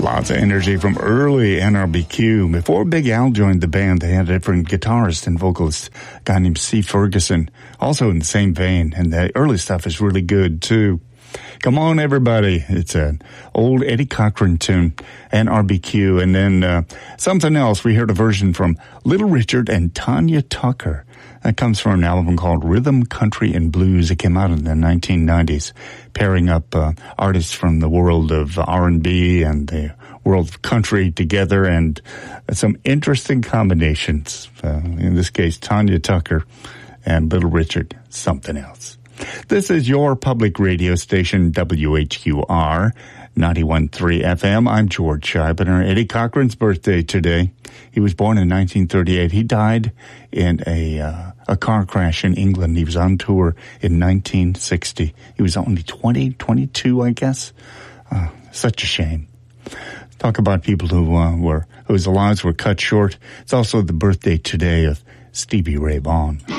Lots of energy from early NRBQ. Before Big Al joined the band, they had a different guitarist and vocalist, a guy named Steve Ferguson, also in the same vein, and the early stuff is really good, too. Come on, everybody. It's an old Eddie Cochran tune, NRBQ, and then something else. We heard a version from Little Richard and Tanya Tucker. That comes from an album called Rhythm, Country, and Blues. It came out in the 1990s, pairing up artists from the world of R&B and the world of country together, and some interesting combinations. In this case, Tanya Tucker and Little Richard, something else. This is your public radio station, WHQR, 91.3 FM. I'm George Scheibner. Eddie Cochran's birthday today. He was born in 1938. He died in a car crash in England. He was on tour in 1960. He was only 22, I guess. Such a shame. Talk about people whose lives were cut short. It's also the birthday today of Stevie Ray Vaughan.